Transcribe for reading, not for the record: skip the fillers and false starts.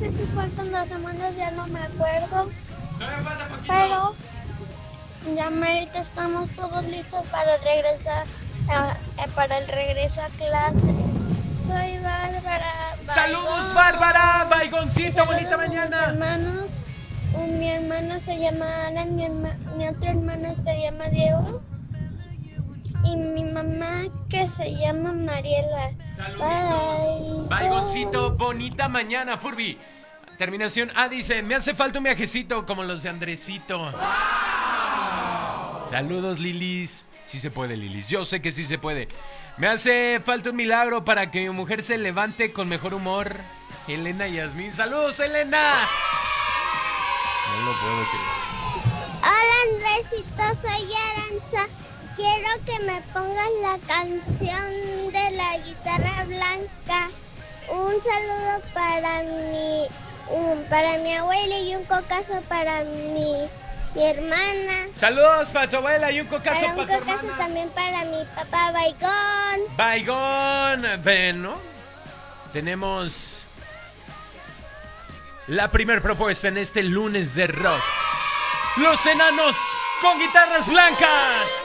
sé si faltan 2 semanas, ya no me acuerdo. Pero ya ahorita estamos todos listos para regresar, para el regreso a clase. Soy Bárbara. ¡Saludos, Bárbara! ¡Baigoncito, bonita Saludos a mañana! mis hermanos. Mi hermano se llama Alan, mi otro hermano se llama Diego. Y mi mamá que se llama Mariela. Saluditos. Baigoncito, bonita mañana, Furby. Terminación A dice, me hace falta un viajecito como los de Andresito. ¡Wow! Saludos, Lilis. Sí se puede, Lilis. Yo sé que sí se puede. Me hace falta un milagro para que mi mujer se levante con mejor humor. Elena Yasmín. ¡Saludos, Elena! No lo puedo creer. Hola, Andresito, soy Aranza. Quiero que me pongas la canción de la guitarra blanca. Un saludo para mi abuela y un cocazo para mi hermana. Saludos para tu abuela y un cocazo para tu hermana. Un cocazo también para mi papá Baigón. Baigón. Bueno, tenemos la primer propuesta en este lunes de rock. Los enanos con guitarras blancas.